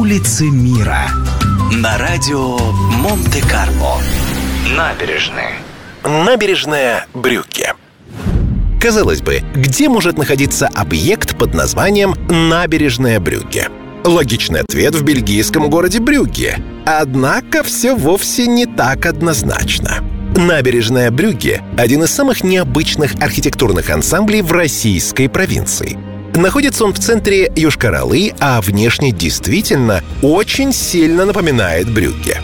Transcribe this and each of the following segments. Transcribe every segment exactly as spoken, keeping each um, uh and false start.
Улицы мира. На радио Монте-Карло. Набережные. Набережная Брюгге. Казалось бы, где может находиться объект под названием Набережная Брюгге? Логичный ответ — в бельгийском городе Брюгге. Однако все вовсе не так однозначно. Набережная Брюгге — один из самых необычных архитектурных ансамблей в российской провинции. Находится он в центре Йошкар-Олы, а внешне действительно очень сильно напоминает Брюгге.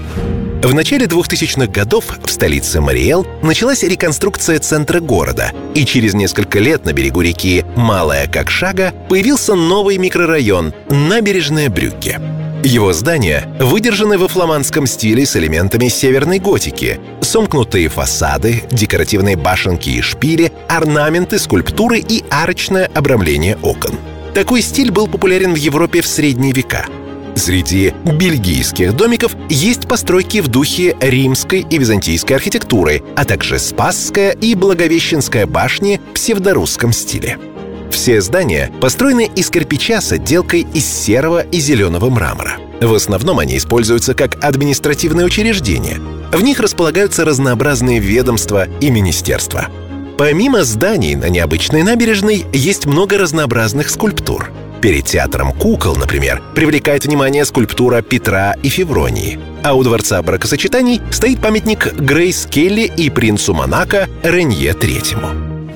В начале двухтысячных годов в столице Мариэл началась реконструкция центра города, и через несколько лет на берегу реки Малая Какшага появился новый микрорайон — Набережная Брюгге. Его здания выдержаны во фламандском стиле с элементами северной готики: сомкнутые фасады, декоративные башенки и шпили, орнаменты, скульптуры и арочное обрамление окон. Такой стиль был популярен в Европе в средние века. Среди бельгийских домиков есть постройки в духе римской и византийской архитектуры, а также Спасская и Благовещенская башни в псевдорусском стиле. Все здания построены из кирпича с отделкой из серого и зеленого мрамора. В основном они используются как административные учреждения. В них располагаются разнообразные ведомства и министерства. Помимо зданий на необычной набережной есть много разнообразных скульптур. Перед театром кукол, например, привлекает внимание скульптура Петра и Февронии. А у Дворца бракосочетаний стоит памятник Грейс Келли и принцу Монако Ренье третьему.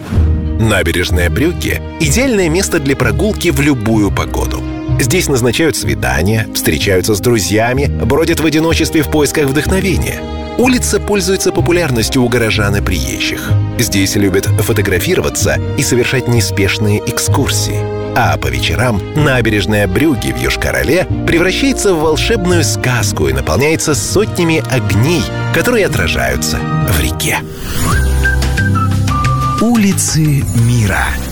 Набережная Брюгге — идеальное место для прогулки в любую погоду. Здесь назначают свидания, встречаются с друзьями, бродят в одиночестве в поисках вдохновения. Улица пользуется популярностью у горожан и приезжих. Здесь любят фотографироваться и совершать неспешные экскурсии. А по вечерам набережная Брюгге в Йошкар-Оле превращается в волшебную сказку и наполняется сотнями огней, которые отражаются в реке. Улицы мира.